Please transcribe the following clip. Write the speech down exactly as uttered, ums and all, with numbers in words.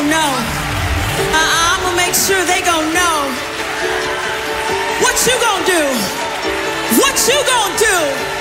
gon' know. Uh, I'ma make sure they gon' know. What you gon' do? What you gon' do?